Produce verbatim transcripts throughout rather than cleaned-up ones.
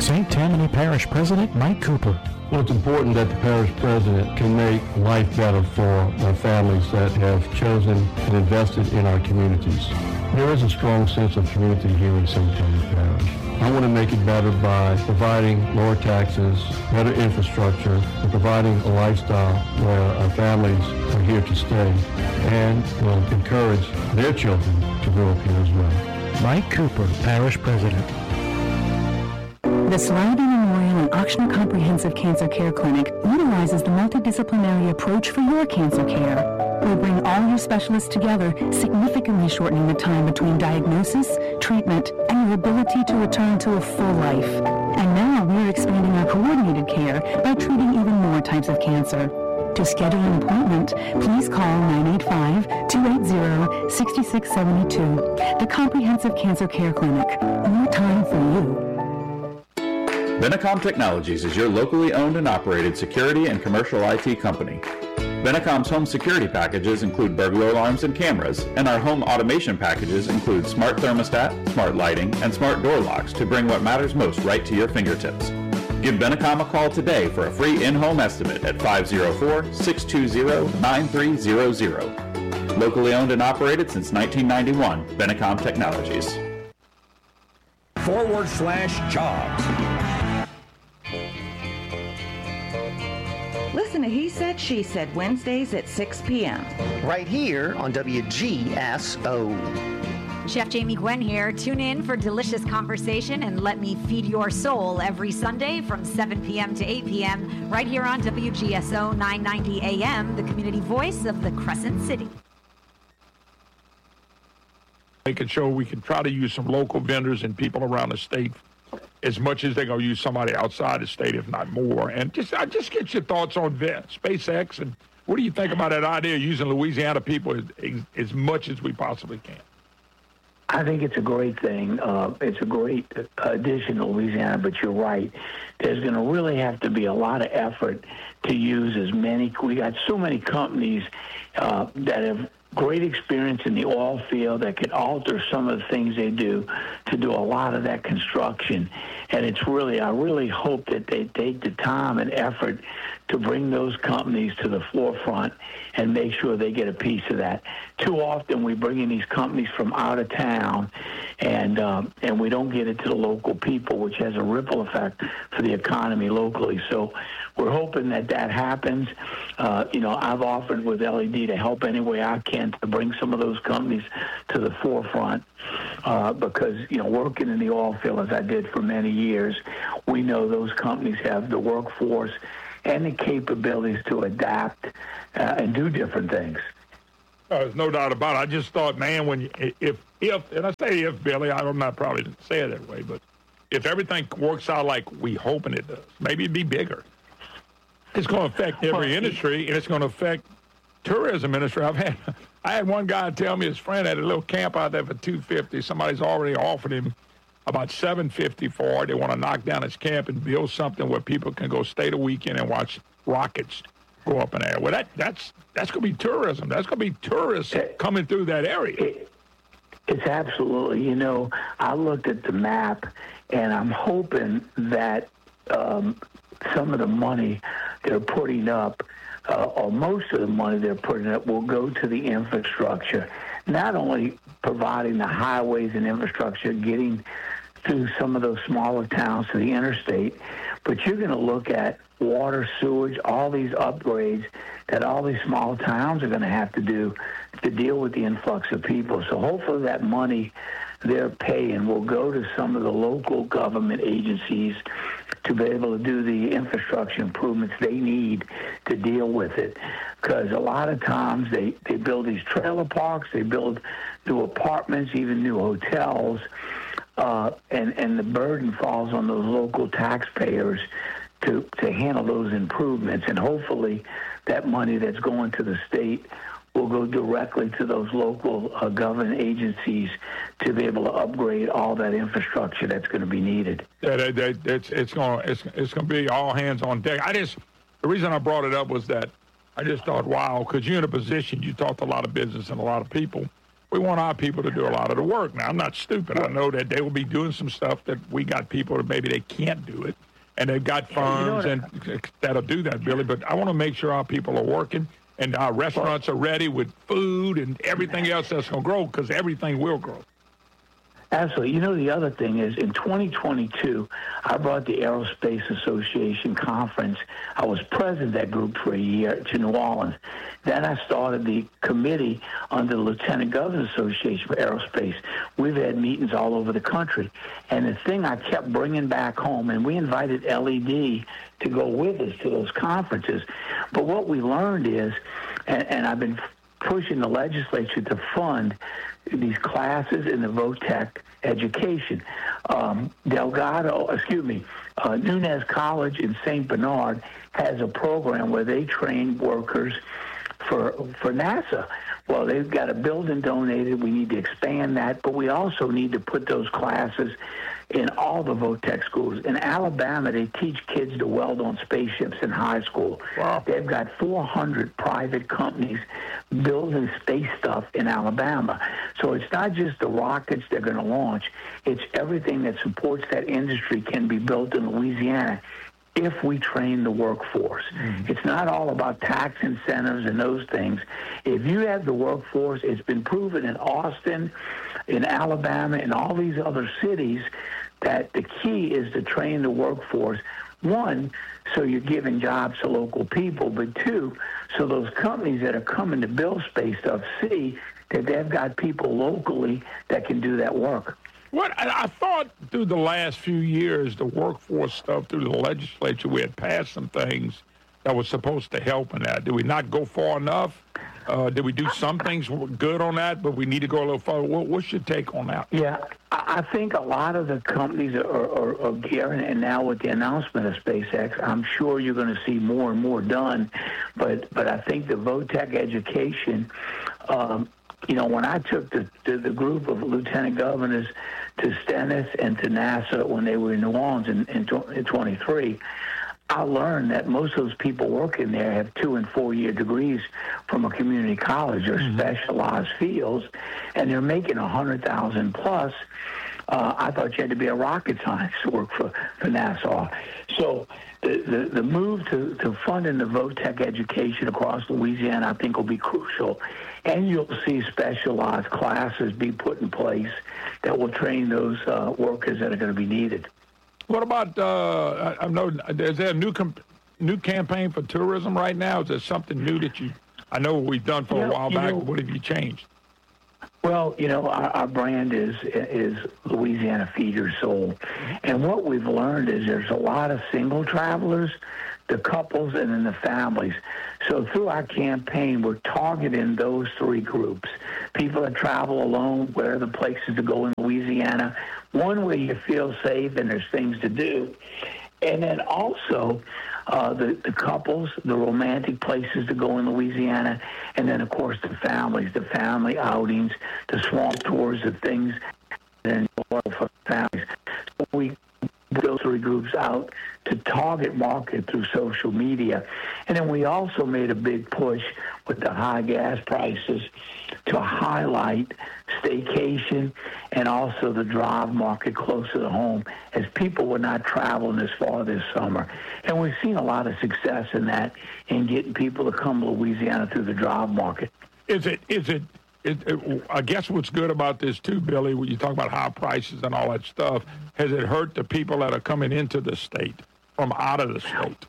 Saint Tammany Parish President Mike Cooper. Well, it's important that the parish president can make life better for our families that have chosen and invested in our communities. There is a strong sense of community here in Saint Tammany Parish. I want to make it better by providing lower taxes, better infrastructure, and providing a lifestyle where our families are here to stay and will encourage their children to grow up here as well. Mike Cooper, Parish President. The Sliding Memorial and Ochsner Comprehensive Cancer Care Clinic utilizes the multidisciplinary approach for your cancer care. We bring all your specialists together, significantly shortening the time between diagnosis, treatment, and your ability to return to a full life. And now we're expanding our coordinated care by treating even more types of cancer. To schedule an appointment, please call nine eight five, two eight zero, six six seven two. The Comprehensive Cancer Care Clinic. More time for you. Benecom Technologies is your locally owned and operated security and commercial I T company. Benecom's home security packages include burglar alarms and cameras, and our home automation packages include smart thermostat, smart lighting, and smart door locks to bring what matters most right to your fingertips. Give Benecom a call today for a free in-home estimate at five oh four, six two zero, nine three zero zero. Locally owned and operated since nineteen ninety-one, Benecom Technologies. Forward slash jobs. Listen to He Said, She Said, Wednesdays at six p.m. Right here on W G S O. Chef Jamie Gwen here. Tune in for delicious conversation and let me feed your soul every Sunday from seven p.m. to eight p.m. right here on W G S O nine ninety A M, the community voice of the Crescent City. Making sure we can try to use some local vendors and people around the state as much as they're going to use somebody outside the state, if not more. And just I just get your thoughts on SpaceX, and what do you think about that idea of using Louisiana people as, as much as we possibly can? I think it's a great thing. Uh, it's a great addition to Louisiana, but you're right. There's going to really have to be a lot of effort to use as many. We got so many companies uh, that have great experience in the oil field that could alter some of the things they do to do a lot of that construction. And it's really, I really hope that they take the time and effort to bring those companies to the forefront and make sure they get a piece of that. Too often we bring in these companies from out of town and um, and we don't get it to the local people, which has a ripple effect for the economy locally. So we're hoping that that happens. Uh, you know, I've offered with L E D to help any way I can to bring some of those companies to the forefront uh, because, you know, working in the oil field as I did for many years, we know those companies have the workforce and the capabilities to adapt uh, and do different things. Uh, there's no doubt about it. I just thought, man, when you, if, if, and I say if, Billy, I'm not probably to say it that way, but if everything works out like we hoping it does, maybe it'd be bigger. It's going to affect every industry, and it's going to affect tourism industry. I've had, I had one guy tell me his friend had a little camp out there for two hundred fifty dollars. Somebody's already offered him about seven hundred fifty dollars for it. They want to knock down his camp and build something where people can go stay the weekend and watch rockets go up in the air. Well, that, that's that's going to be tourism. That's going to be tourists coming through that area. It, it's absolutely. You know, I looked at the map, and I'm hoping that um, some of the money they're putting up, uh, or most of the money they're putting up, will go to the infrastructure, not only providing the highways and infrastructure, getting through some of those smaller towns to the interstate, but you're going to look at water, sewage, all these upgrades that all these small towns are going to have to do to deal with the influx of people. So hopefully that money they're paying will go to some of the local government agencies to be able to do the infrastructure improvements they need to deal with it. Because a lot of times they, they build these trailer parks, they build new apartments, even new hotels, uh, and, and the burden falls on those local taxpayers to, to handle those improvements. And hopefully that money that's going to the state will go directly to those local uh, government agencies to be able to upgrade all that infrastructure that's going to be needed. Yeah, that, that, it's it's going it's it's going to be all hands on deck. I just the reason I brought it up was that I just thought, wow, because you're in a position, you talk to a lot of business and a lot of people, we want our people to do a lot of the work. Now, I'm not stupid. I know that they will be doing some stuff that we got people that maybe they can't do it, and they've got firms and that'll do that, Billy. But I want to make sure our people are working and our restaurants are ready with food and everything else that's going to grow, because everything will grow. Absolutely. You know, the other thing is, in twenty twenty-two, I brought the Aerospace Association Conference. I was president of that group for a year to New Orleans. Then I started the committee under the Lieutenant Governors Association for Aerospace. We've had meetings all over the country. And the thing I kept bringing back home, and we invited L E D to go with us to those conferences. But what we learned is, and, and I've been pushing the legislature to fund these classes in the VOTEC education. Um, Delgado, excuse me, uh, Nunez College in Saint Bernard has a program where they train workers for for NASA. Well, they've got a building donated. We need to expand that, but we also need to put those classes in all the VOTEC schools. In Alabama, they teach kids to weld on spaceships in high school. Wow. They've got four hundred private companies building space stuff in Alabama. So it's not just the rockets they're going to launch. It's everything that supports that industry can be built in Louisiana if we train the workforce. Mm-hmm. It's not all about tax incentives and those things. If you have the workforce, it's been proven in Austin, in Alabama, and all these other cities that the key is to train the workforce. One, so you're giving jobs to local people, but two, so those companies that are coming to build space stuff see that they've got people locally that can do that work. What I thought through the last few years, the workforce stuff through the legislature, we had passed some things that was supposed to help in that. Did we not go far enough? Uh, did we do some things good on that, but we need to go a little farther? What, what's your take on that? Yeah, I think a lot of the companies are, are, are gearing, and now with the announcement of SpaceX, I'm sure you're going to see more and more done. But but I think the VOTEC education, um, you know, when I took the, the, the group of lieutenant governors to Stennis and to NASA when they were in New Orleans in, in, in twenty-three, I learned that most of those people working there have two and four year degrees from a community college or mm-hmm. specialized fields, and they're making a hundred thousand plus. Uh, I thought you had to be a rocket scientist to work for, for NASA. So the, the, the move to, to funding the VOTEC education across Louisiana, I think, will be crucial. And you'll see specialized classes be put in place that will train those uh, workers that are going to be needed. What about, uh, I, I know, is there a new com- new campaign for tourism right now? Is there something new that you, I know we've done for you a know, while back, know, but what have you changed? Well, you know, our, our brand is is Louisiana Feed Your Soul. And what we've learned is there's a lot of single travelers, the couples, and then the families. So through our campaign, we're targeting those three groups. People that travel alone, where are the places to go in Louisiana? One where you feel safe and there's things to do. And then also uh, the, the couples, the romantic places to go in Louisiana. And then, of course, the families, the family outings, the swamp tours, the things and for families. So we those three groups out to target market through social media. And then we also made a big push with the high gas prices to highlight staycation and also the drive market closer to home, as people were not traveling as far this summer. And we've seen a lot of success in that, in getting people to come to Louisiana through the drive market. Is it, is it, It, it, I guess what's good about this, too, Billy, when you talk about high prices and all that stuff, has it hurt the people that are coming into the state from out of the state?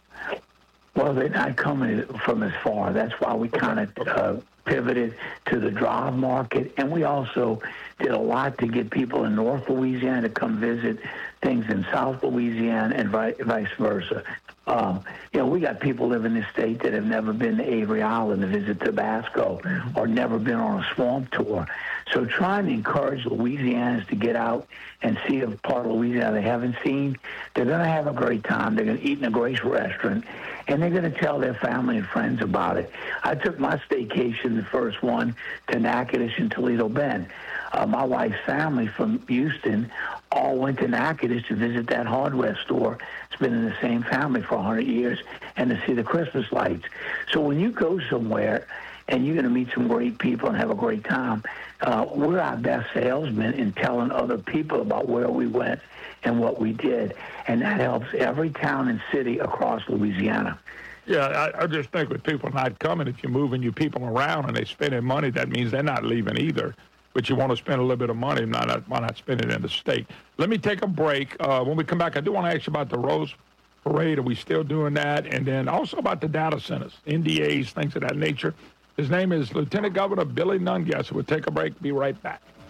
Well, they're not coming from as far. That's why we kind of uh, pivoted to the drive market. And we also did a lot to get people in North Louisiana to come visit things in South Louisiana and vice versa. Um, you know, we got people living in this state that have never been to Avery Island to visit Tabasco or never been on a swamp tour. So trying to encourage Louisianans to get out and see a part of Louisiana they haven't seen, they're going to have a great time. They're going to eat in a great restaurant, and they're going to tell their family and friends about it. I took my staycation, the first one, to Natchitoches and Toledo Bend. Uh, my wife's family from Houston all went to Natchitoches to visit that hardware store. It's been in the same family for one hundred years, and to see the Christmas lights. So when you go somewhere and you're going to meet some great people and have a great time, uh, we're our best salesmen in telling other people about where we went and what we did. And that helps every town and city across Louisiana. Yeah, I, I just think with people not coming, if you're moving your people around and they're spending money, that means they're not leaving either. But you want to spend a little bit of money, not, why not spend it in the state? Let me take a break. Uh, when we come back, I do want to ask you about the Rose Parade. Are we still doing that? And then also about the data centers, N D As, things of that nature. His name is Lieutenant Governor Billy Nungesser. We'll take a break. Be right back.